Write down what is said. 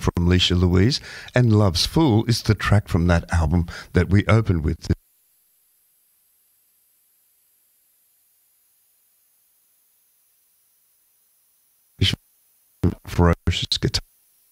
from Leisha Louise, and Love's Fool is the track from that album that we opened with. Ferocious guitar.